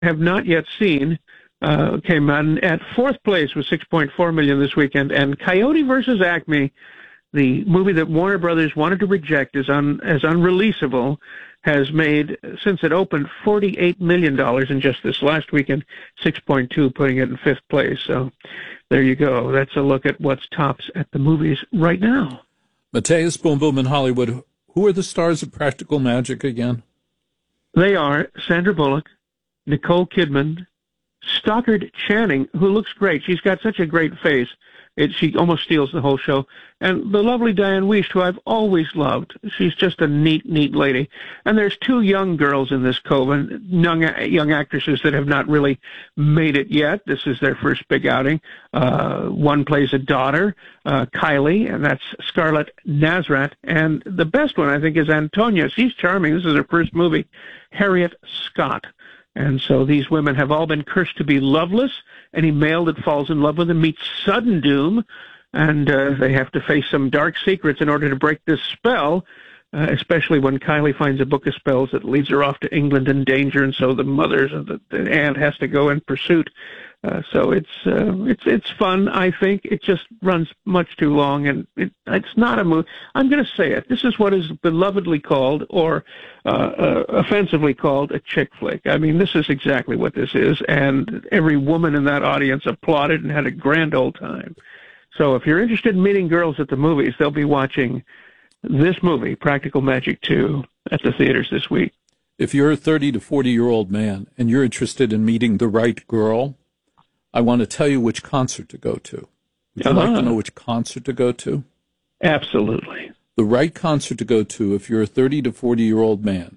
have not yet seen came out at fourth place with 6.4 million this weekend, and Coyote versus Acme, the movie that Warner Brothers wanted to reject as unreleasable, has made, since it opened, $48 million in just this last weekend, 6.2, putting it in fifth place. So there you go. That's a look at what's tops at the movies right now. Matthias Boom Boom in Hollywood. Who are the stars of Practical Magic again? They are Sandra Bullock, Nicole Kidman, Stockard Channing, who looks great. She's got such a great face. She almost steals the whole show. And the lovely Diane Wiest, who I've always loved. She's just a neat lady. And there's two young girls in this coven, young actresses that have not really made it yet. This is their first big outing. One plays a daughter, Kylie, and that's Scarlett Nazrat. And the best one, I think, is Antonia. She's charming. This is her first movie, Harriet Scott. And so these women have all been cursed to be loveless. Any male that falls in love with them meets sudden doom, and they have to face some dark secrets in order to break this spell, especially when Kylie finds a book of spells that leads her off to England in danger, and so the mothers of the aunt has to go in pursuit. So it's fun, I think. It just runs much too long, and it's not a movie. I'm going to say it. This is what is belovedly called, or offensively called, a chick flick. I mean, this is exactly what this is, and every woman in that audience applauded and had a grand old time. So if you're interested in meeting girls at the movies, they'll be watching this movie, Practical Magic 2, at the theaters this week. If you're a 30 to 40-year-old man and you're interested in meeting the right girl, I want to tell you which concert to go to. Would you like to know which concert to go to? Absolutely. The right concert to go to if you're a 30 to 40-year-old man,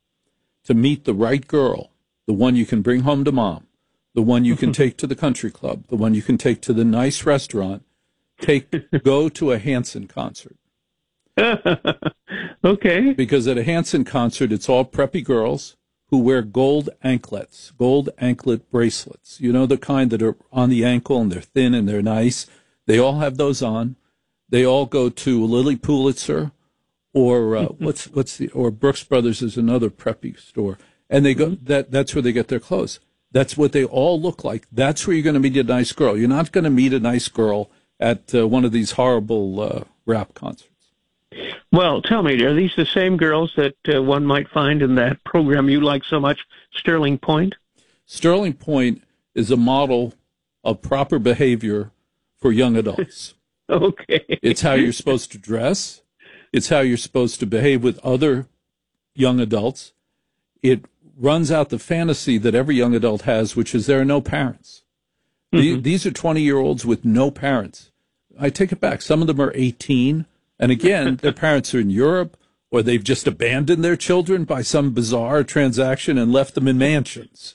to meet the right girl, the one you can bring home to mom, the one you can take to the country club, the one you can take to the nice restaurant, go to a Hanson concert. Okay. Because at a Hanson concert, it's all preppy girls who wear gold anklets, gold anklet bracelets. You know, the kind that are on the ankle and they're thin and they're nice. They all have those on. They all go to Lilly Pulitzer or or Brooks Brothers is another preppy store. And they go, that's where they get their clothes. That's what they all look like. That's where you're going to meet a nice girl. You're not going to meet a nice girl at one of these horrible rap concerts. Well, tell me, are these the same girls that one might find in that program you like so much, Sterling Point? Sterling Point is a model of proper behavior for young adults. Okay. It's how you're supposed to dress. It's how you're supposed to behave with other young adults. It runs out the fantasy that every young adult has, which is there are no parents. Mm-hmm. These are 20-year-olds with no parents. I take it back. Some of them are 18. And again, their parents are in Europe, or they've just abandoned their children by some bizarre transaction and left them in mansions.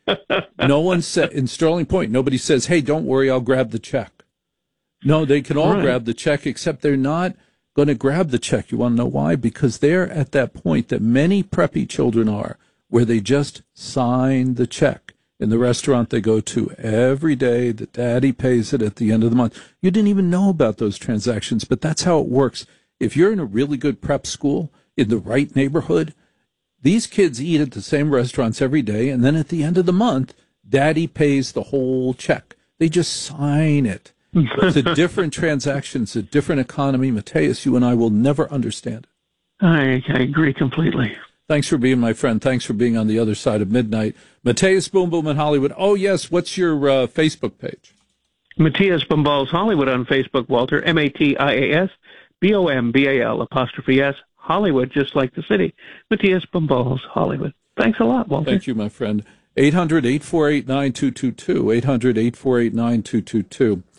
No one said, in Sterling Point, nobody says, hey, don't worry, I'll grab the check. No, they can all grab the check, except they're not going to grab the check. You want to know why? Because they're at that point that many preppy children are, where they just sign the check. In the restaurant they go to every day, the daddy pays it at the end of the month. You didn't even know about those transactions, but that's how it works. If you're in a really good prep school, in the right neighborhood, these kids eat at the same restaurants every day, and then at the end of the month, daddy pays the whole check. They just sign it. It's a different transaction. It's a different economy. Matthias, you and I will never understand it. I agree completely. Thanks for being my friend. Thanks for being on the other side of midnight. Matthias Boom Boom in Hollywood. Oh, yes. What's your Facebook page? Matthias Bombals Hollywood on Facebook, Walter. Matias Bombal apostrophe S Hollywood, just like the city. Matthias Bombals Hollywood. Thanks a lot, Walter. Thank you, my friend. 800-848-9222. 800-848-9222.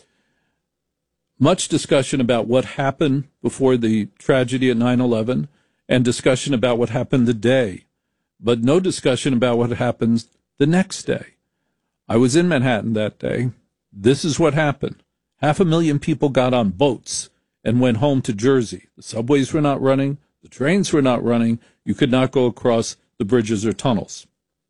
Much discussion about what happened before the tragedy at 9/11. And discussion about what happened the day, but no discussion about what happens the next day. I was in Manhattan that day. This is what happened. 500,000 people got on boats and went home to Jersey. The subways were not running. The trains were not running. You could not go across the bridges or tunnels.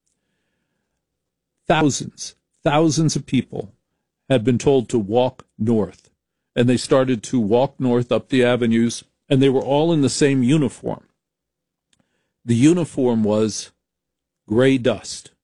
Thousands of people had been told to walk north, and they started to walk north up the avenues, and they were all in the same uniform. The uniform was gray dust.